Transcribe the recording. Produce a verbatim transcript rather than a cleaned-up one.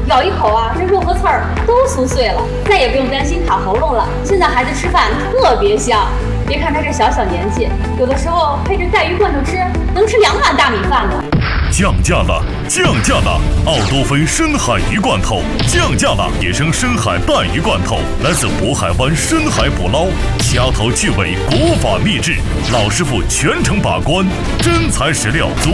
咬一口啊，这肉和刺儿都酥碎了，再也不用担心卡喉咙了。现在孩子吃饭特别香，别看他这小小年纪，有的时候配着带鱼罐头吃，能吃两碗大米饭呢。 降价了，降价了！奥多芬深海鱼罐头降价了，野生深海带鱼罐头来自渤海湾深海捕捞，掐头去尾，古法秘制，老师傅全程把关，真材实料，足